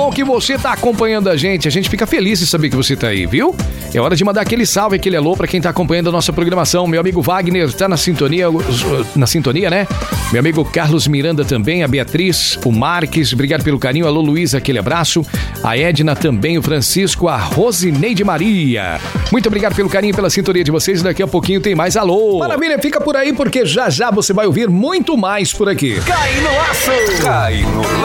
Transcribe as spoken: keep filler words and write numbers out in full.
bom que você tá acompanhando a gente. A gente fica feliz de saber que você tá aí, viu? É hora de mandar aquele salve, aquele alô pra quem tá acompanhando a nossa programação. Meu amigo Wagner tá na sintonia, na sintonia, né? Meu amigo Carlos Miranda também, a Beatriz, o Marques, obrigado pelo carinho. Alô, Luísa, aquele abraço. A Edna também, o Francisco, a Rosineide Maria. Muito obrigado pelo carinho e pela sintonia de vocês. Daqui a pouquinho tem mais alô. Maravilha, fica por aí porque já já você vai ouvir muito mais por aqui. Cai no laço! Cai no laço!